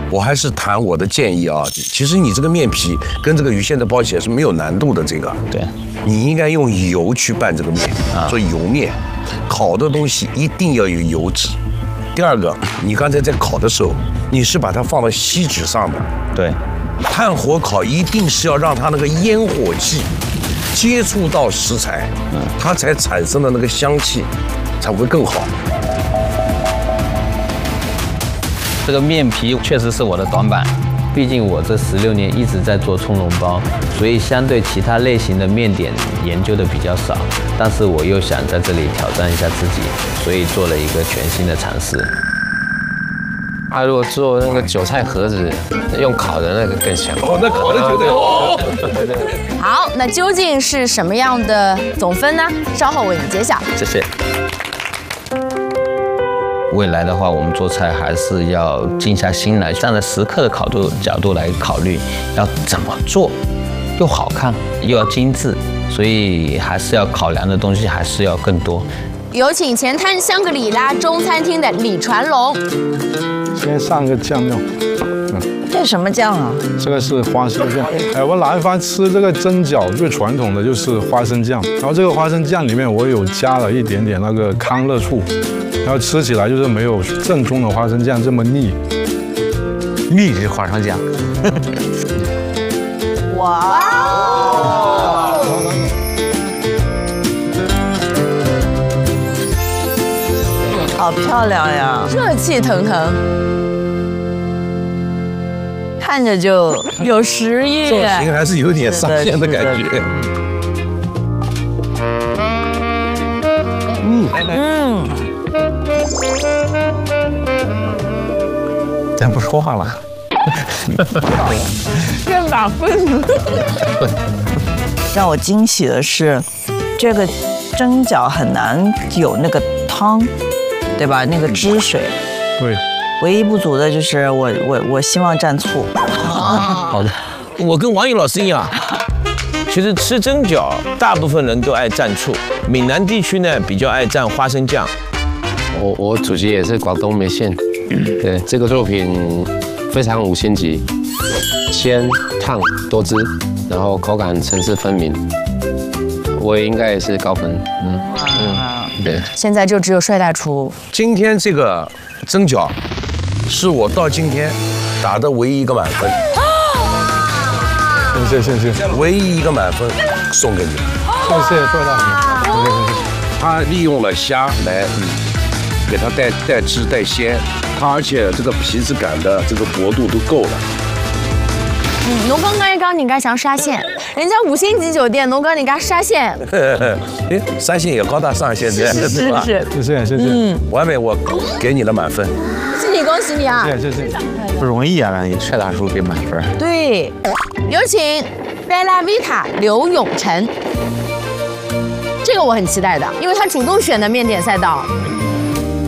我还是谈我的建议啊。其实你这个面皮跟这个鱼馅的包起来是没有难度的，这个。 对。 你应该用油去拌这个面，做油面。烤的东西一定要有油脂。第二个，你刚才在烤的时候，你是把它放到锡纸上的。 对。 炭火烤一定是要让它那个烟火气接触到食材，它才产生的那个香气才会更好。 这个面皮确实是我的短板，毕竟我这16年一直在做葱蓉包，所以相对其他类型的面点研究的比较少。但是我又想在这里挑战一下自己，所以做了一个全新的尝试。 他如果做那个韭菜盒子，用烤的那个更香。 哦，那烤的绝对好。 好，那究竟是什么样的总分呢？稍后为你揭晓。 谢谢。未来的话，我们做菜还是要静下心来，站在食客的角度来考虑，要怎么做，又好看又要精致，所以还是要考量的东西还是要更多。 有请前滩香格里拉中餐厅的李传龙。 先上个酱料。 这是什么酱啊？ 这个是花生酱。我南方吃这个蒸饺最传统的就是花生酱，然后这个花生酱里面我有加了一点点那个康乐醋，然后吃起来就是没有正宗的花生酱这么腻。 腻的花生酱。 哇！ 好漂亮呀， 热气腾腾。 看着就有食欲， 造型还是有点上线的感觉。 咱不说话了。 更打分。 让我惊喜的是，这个蒸饺很难有那个汤，对吧？那个汁水。 对。 唯一不足的就是我希望蘸醋。 好的，我跟王宇老师一样，其实吃蒸饺大部分人都爱蘸醋，闽南地区呢比较爱蘸花生酱。 我祖籍也是广东梅县，对这个作品非常5星级，鲜烫多汁，然后口感层次分明，我也应该也是高分。对。 现在就只有帅大厨。 今天这个蒸饺是我到今天打的唯一一个满分。 谢谢。 唯一一个满分送给你。 谢谢帅大厨。 他利用了虾来给它带汁带鲜，它而且这个皮质感的这个薄度都够了。 侬刚刚一讲人家像沙县，人家5星级酒店，侬讲人家沙县。 哎，沙县也高大上，现在是吧？ 谢谢。 完美，我给你了满分。 恭喜你啊！ 谢谢。 不容易啊，让帅大叔给满分。 对，有请贝拉维塔刘永成。这个我很期待的，因为他主动选的面点赛道。